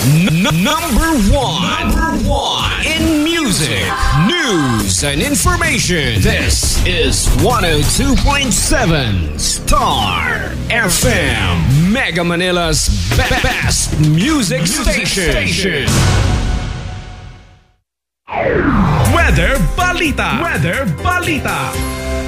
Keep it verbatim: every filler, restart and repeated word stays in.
N- number one. Number one. In music, news, and information. This is one oh two point seven Star F M. Mega Manila's be- best music, music station. station. Weather Balita. Weather Balita.